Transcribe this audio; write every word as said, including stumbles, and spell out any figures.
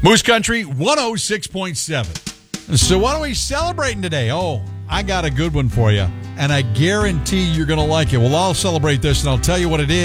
Moose Country one oh six point seven. So what are we celebrating today? Oh, I got a good one for you, and I guarantee you're going to like it. We'll all celebrate this, and I'll tell you what it is.